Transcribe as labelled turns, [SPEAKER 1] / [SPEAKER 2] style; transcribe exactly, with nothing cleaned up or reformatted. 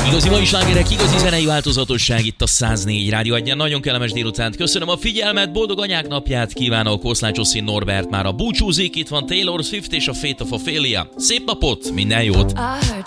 [SPEAKER 1] Igazi mai slágerek, igazi zenei változatosság itt a száznégy Rádió Egyen. Nagyon kellemes délutánt. Köszönöm a figyelmet, boldog anyák napját kívánok. Oszlány Csoszin Norbert már a búcsúzik. Itt van Taylor Swift és a Fate of Ophelia. Szép napot, minden jót!